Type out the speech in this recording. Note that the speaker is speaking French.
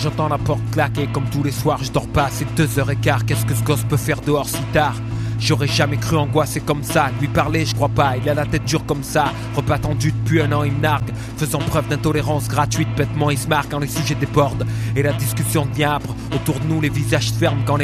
J'entends la porte claquer comme tous les soirs, je dors pas, c'est 2h15. Qu'est-ce que ce gosse peut faire dehors si tard? J'aurais jamais cru angoisser comme ça. Lui parler, je crois pas, il a la tête dure comme ça. Repas tendu depuis un an, il me nargue, faisant preuve d'intolérance gratuite. Bêtement, il se marre quand les sujets débordent et la discussion devient âpre. Autour de nous, les visages se ferment quand les